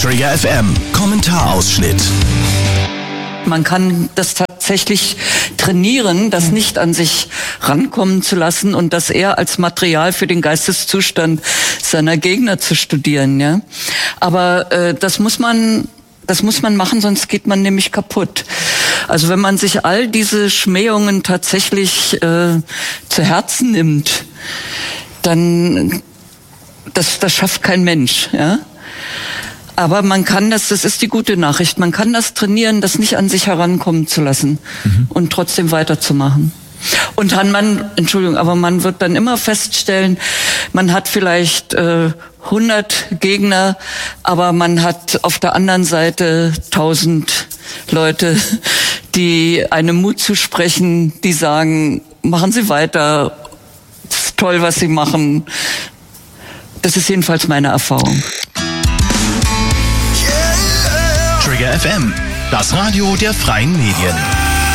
Trigger FM Kommentarausschnitt. Man kann das tatsächlich trainieren, das nicht an sich rankommen zu lassen und das eher als Material für den Geisteszustand seiner Gegner zu studieren. Ja? Aber das muss man machen, sonst geht man nämlich kaputt. Also wenn man sich all diese Schmähungen tatsächlich zu Herzen nimmt, dann das schafft kein Mensch. Ja? Aber man kann das ist die gute Nachricht, man kann das trainieren, das nicht an sich herankommen zu lassen und trotzdem weiterzumachen. Und aber man wird dann immer feststellen, man hat vielleicht 100 Gegner, aber man hat auf der anderen Seite 1000 Leute, die einem Mut zusprechen, die sagen, machen Sie weiter, das ist toll, was Sie machen. Das ist jedenfalls meine Erfahrung. Trigger FM, das Radio der freien Medien.